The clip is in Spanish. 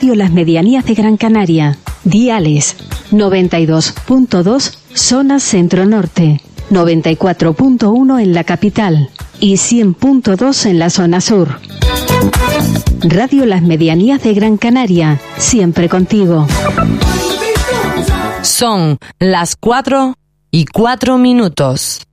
Radio Las Medianías de Gran Canaria. Diales 92.2 zona centro-norte, 94.1 en la capital y 100.2 en la zona sur. Radio Las Medianías de Gran Canaria, siempre contigo. Son las 4:04.